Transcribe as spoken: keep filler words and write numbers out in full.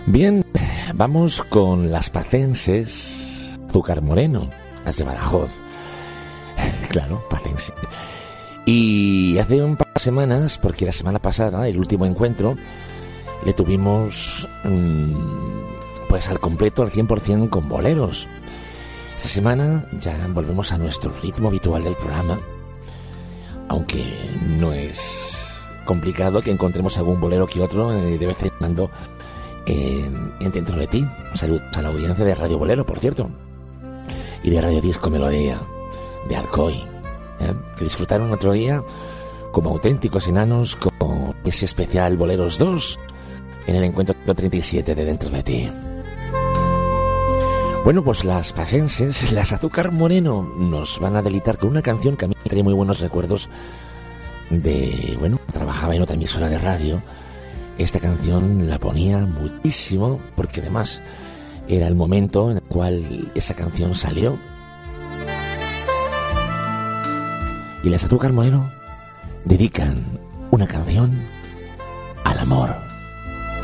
Bien, vamos con las pacenses Azúcar Moreno, las de Badajoz. Claro, pacense. Y hace un par de semanas, porque la semana pasada, el último encuentro, le tuvimos mmm, pues al completo, al cien por ciento con boleros. Esta semana ya volvemos a nuestro ritmo habitual del programa, aunque no es complicado que encontremos algún bolero que otro eh, de vez en cuando en, en Dentro de Ti. Salud a la audiencia de Radio Bolero, por cierto, y de Radio Disco Melodía, de Alcoy, ¿eh? que disfrutaron otro día como auténticos enanos con ese especial Boleros dos en el encuentro treinta y siete de Dentro de Ti. Bueno, pues las pacenses, las Azúcar Moreno, nos van a deleitar con una canción que a mí me trae muy buenos recuerdos de, bueno, trabajaba en otra emisora de radio. Esta canción la ponía muchísimo porque además era el momento en el cual esa canción salió. Y las Azúcar Moreno dedican una canción al amor.